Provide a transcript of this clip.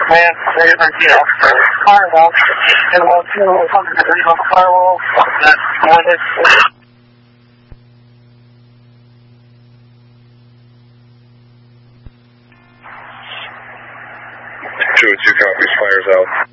Man, they were, firewall. And we'll do something to read on the firewall. That's 202 copies, fires out.